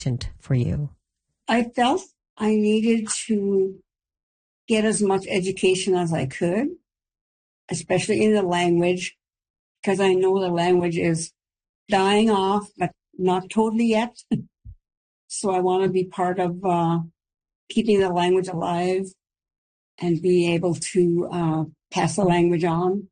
for you? I felt I needed to get as much education as I could, especially in the language, because I know the language is dying off, but not totally yet. So I want to be part of keeping the language alive and be able to pass the language on.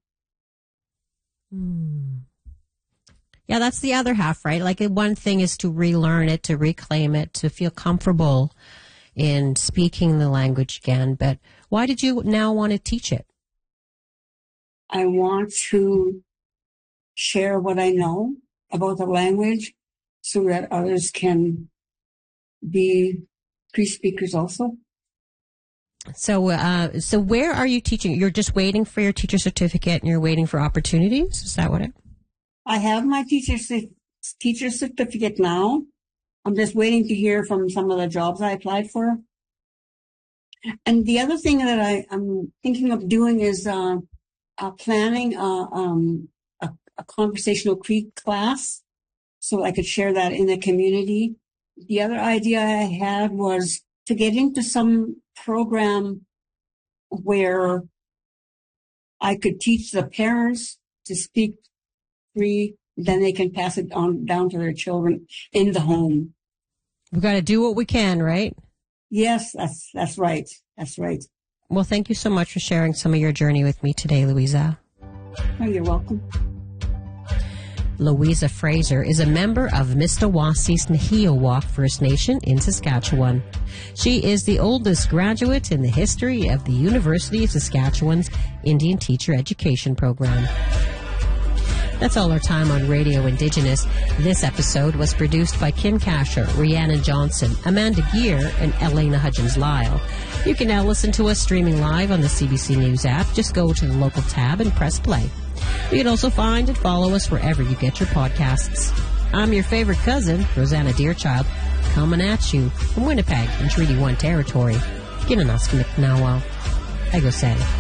Yeah, that's the other half, right? Like one thing is to relearn it, to reclaim it, to feel comfortable in speaking the language again. But why did you now want to teach it? I want to share what I know about the language so that others can be Cree speakers also. So where are you teaching? You're just waiting for your teacher certificate and you're waiting for opportunities? Is that what it? I have my teacher certificate now. I'm just waiting to hear from some of the jobs I applied for. And the other thing that I'm thinking of doing is planning a conversational Cree class so I could share that in the community. The other idea I had was to get into some program where I could teach the parents to speak Cree, then they can pass it on down to their children in the home. We've got to do what we can, right? Yes, that's right. That's right. Well, thank you so much for sharing some of your journey with me today, Louisa. Oh, you're welcome. Louisa Fraser is a member of Mistawasi's Nehiyawak First Nation in Saskatchewan. She is the oldest graduate in the history of the University of Saskatchewan's Indian Teacher Education Program. That's all our time on Radio Indigenous. This episode was produced by Kim Kasher, Rhiannon Johnson, Amanda Gear, and Elena Hudgens-Lyle. You can now listen to us streaming live on the CBC News app. Just go to the local tab and press play. You can also find and follow us wherever you get your podcasts. I'm your favorite cousin, Rosanna Deerchild, coming at you from Winnipeg in Treaty 1 territory. Ginanaska McNowell. I go say.